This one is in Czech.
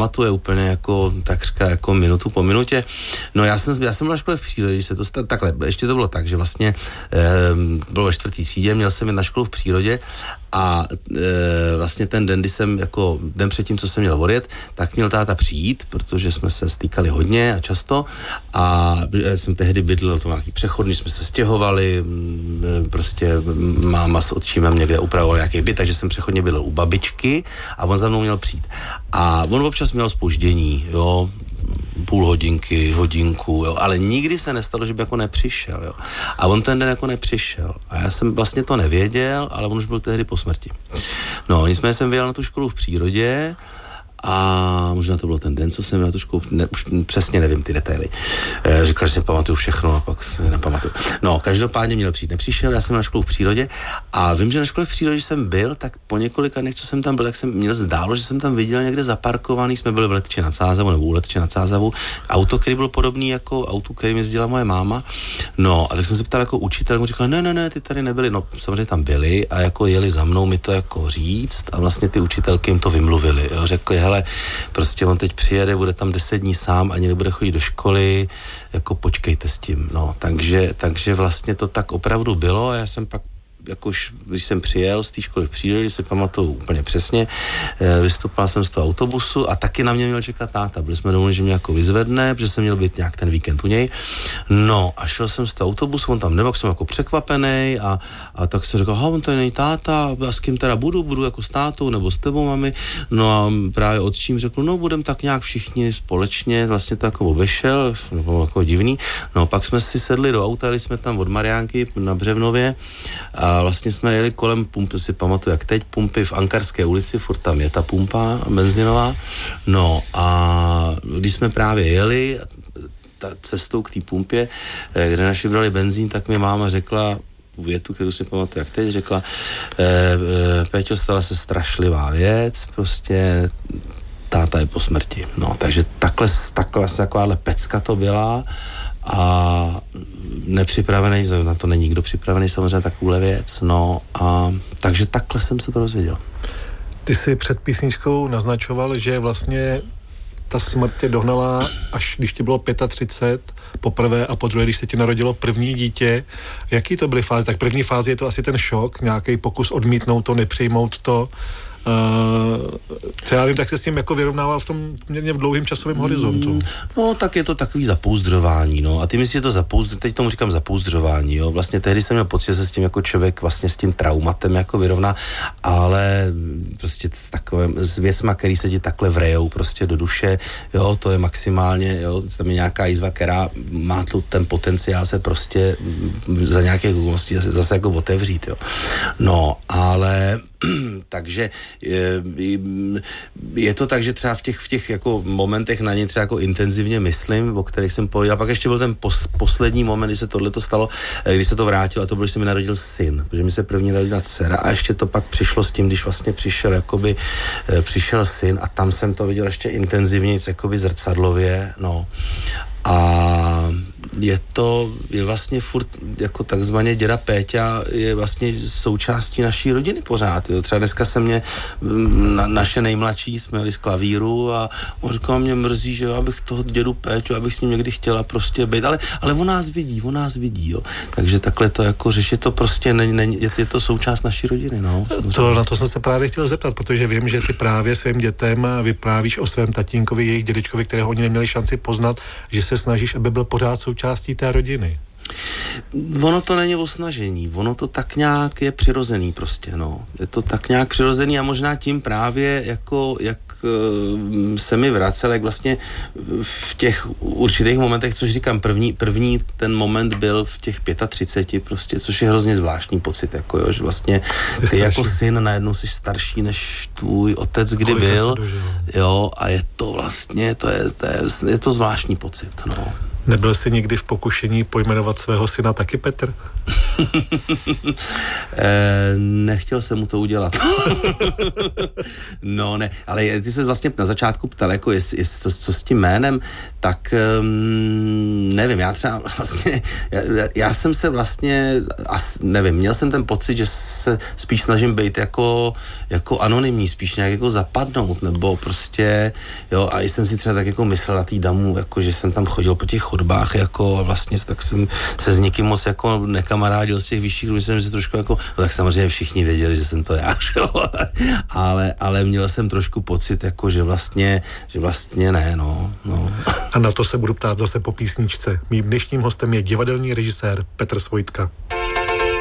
pamatuje úplně jako takřka jako minutu po minutě. No já jsem byl na škole v přírodě, když se to stalo takhle, ještě to bylo tak, že vlastně bylo ve 4. třídě, měl jsem jít na školu v přírodě a vlastně ten den, kdy jsem jako den předtím, co jsem měl odjet, tak měl táta přijít, protože jsme se stýkali hodně a často a jsem tehdy bydlel to nějaký přechod, když jsme se stěhovali, prostě máma s otčímem někde upravoval nějaký byt, takže jsem přechodně bydlel u babičky a on za mnou měl přijít. A on občas měl zpoždění, jo, půl hodinky, hodinku, jo, ale nikdy se nestalo, že by jako nepřišel, jo. A on ten den jako nepřišel. A já jsem vlastně to nevěděl, ale on už byl tehdy po smrti. No, nicméně jsem vyjel na tu školu v přírodě a možná to bylo ten den, co jsem na tu školu, už přesně nevím ty detaily. Říkal, že si pamatuju všechno a pak si nepamatuju. No, každopádně měl přijít, nepřišel, já jsem na školu v přírodě a vím, že na škole v přírodě jsem byl, tak po několika dnech, co jsem tam byl, tak jsem měl zdálo, že jsem tam viděl někde zaparkovaný, jsme byli v Letči nad Sázavou, nebo u Letči nad Sázavou, auto, který byl podobný jako auto, kterým jezdila moje máma. No, a tak jsem se ptal jako učitel, mu říkal, ne, ty tady nebyli. No, samozřejmě tam byli a jako jeli za mnou mi to jako říct a vlastně ty učitelky jim to vymluvili, jo, řekli, hele, prostě on teď přijede, bude tam 10 dní sám, ani nebude chodit do školy, jako počkejte s tím, no, takže vlastně to tak opravdu bylo a já jsem pak jakož, když jsem přijel z té školy v přírodě, si pamatuju úplně přesně, vystoupil jsem z toho autobusu a taky na mě měl čekat táta. Byli jsme domluveni, že mě jako vyzvedne, protože jsem měl být nějak ten víkend u něj. No a šel jsem z toho autobusu, on tam nebyl, jsem jako překvapený a tak jsem řekl, on to není táta, a s kým teda budu jako s tátou nebo s tebou, mami. No a právě otčím řekl, no budem tak nějak všichni společně, vlastně to jako obešel, bylo jako divný. No pak jsme si sedli do auta, jeli jsme tam od Mariánky na Břevnově a vlastně jsme jeli kolem pumpy, si pamatuju, jak teď, pumpy v Ankarské ulici, furt tam je ta pumpa benzinová. No a když jsme právě jeli cestou k té pumpě, kde naši brali benzín, tak mi máma řekla větu, kterou si pamatuju, jak teď, řekla, Péťo, stala se strašlivá věc, prostě táta je po smrti. No, takže takhle takováhle pecka to byla a nepřipravený, na to není nikdo připravený, samozřejmě takovouhle věc, no a takže takhle jsem se to dozvěděl. Ty jsi před písničkou naznačoval, že vlastně ta smrt tě dohnala, až když ti bylo 35, poprvé a podruhé, když se ti narodilo první dítě. Jaký to byly fáze? Tak první fáze je to asi ten šok, nějaký pokus odmítnout to, nepřijmout to. Co já vím, tak se s tím jako vyrovnával v tom v dlouhém časovém horizontu. No, tak je to takový zapouzdřování, no. A ty myslíš, že to teď tomu říkám zapouzdřování, jo. Vlastně tehdy jsem měl pocit, že se s tím jako člověk vlastně s tím traumatem jako vyrovná, ale prostě s věcma, který se ti takhle vrejou prostě do duše, jo, to je maximálně, jo, tam je nějaká jízva, která má ten potenciál se prostě za nějaké okolnosti zase jako otevřít, jo. No, ale takže je to tak, že třeba v těch jako momentech na ně třeba jako intenzivně myslím, o kterých jsem pověděl. Pak ještě byl ten poslední moment, kdy se tohleto stalo, když se to vrátilo, a to bylo, že se mi narodil syn, protože mi se první narodila dcera a ještě to pak přišlo s tím, když vlastně přišel syn a tam jsem to viděl ještě intenzivně, jakoby zrcadlově, no. A je vlastně furt jako takzvaně děda Péťa je vlastně součástí naší rodiny pořád. Jo. Třeba dneska se mě naše nejmladší jsme jeli z klavíru a on říkal, mě mrzí, že abych toho dědu Péťu, abych s ním někdy chtěla prostě být, ale on nás vidí, jo. Takže takhle to jako řešit to prostě je to součást naší rodiny, no. Na to jsem se právě chtěl zeptat, protože vím, že ty právě svým dětem vyprávíš o svém tatínkovi, jejich dědečkovi, kterého oni neměli šanci poznat, že se snažíš, aby byl pořád součástí té rodiny. Ono to není o snažení, ono to tak nějak je přirozený prostě, no. Je to tak nějak přirozený a možná tím právě jako, jak se mi vracel, jak vlastně v těch určitých momentech, což říkám, první ten moment byl v těch 35 prostě, což je hrozně zvláštní pocit, jako jo, že vlastně ty jako syn najednou jsi starší než tvůj otec, kdy byl, jo, a je to vlastně, je to zvláštní pocit, no. Nebyl jsi nikdy v pokušení pojmenovat svého syna taky Petr? Nechtěl jsem mu to udělat. No ne, ale ty se vlastně na začátku ptal, jako jestli co s tím jménem, tak nevím, já třeba vlastně, já jsem se vlastně, nevím, měl jsem ten pocit, že se spíš snažím být jako anonymní, spíš nějak jako zapadnout, nebo prostě, jo, a jsem si třeba tak jako myslel na tý damu, jako že jsem tam chodil po těch chodbách, jako a vlastně tak jsem se s nikým moc jako nekamarádil z těch vyšších, myslím, že trošku jako, no tak samozřejmě všichni věděli, že jsem to já, jo, ale měl jsem trošku pocit, jako že vlastně ne, no. A na to se budu ptát zase po písničce. Mým dnešním hostem je divadelní režisér Petr Svojtka.